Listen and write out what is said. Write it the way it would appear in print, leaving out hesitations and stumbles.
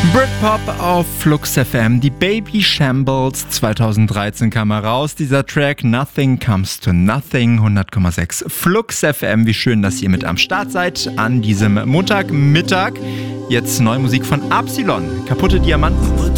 Britpop auf Flux FM, die Baby Shambles 2013 kam heraus, dieser Track Nothing Comes to Nothing, 100,6 Flux FM, wie schön, dass ihr mit am Start seid an diesem Montagmittag. Jetzt neue Musik von Absilon, Kaputte Diamanten.